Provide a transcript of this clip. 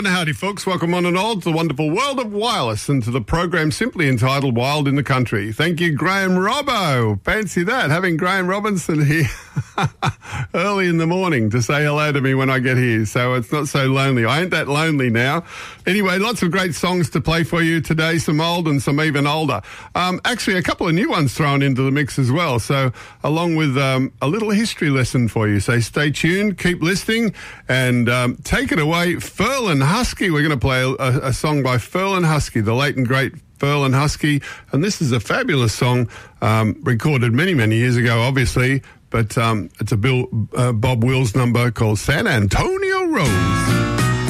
and howdy, folks. Welcome on and all to the wonderful world of wireless and to the program simply entitled Wild in the Country. Thank you, Graham Robbo. Fancy that, having Graham Robinson here early in the morning to say hello to me when I get here, so it's not so lonely. I ain't that lonely now. Anyway, lots of great songs to play for you today, some old and some even older. Actually, a couple of new ones thrown into the mix as well, so along with a little history lesson for you. So stay tuned, keep listening, and take it away, Ferlin Husky. We're going to play a song by Ferlin Husky, the late and great Ferlin Husky, and this is a fabulous song recorded many, many years ago, obviously, but it's a Bob Wills number called San Antonio Rose.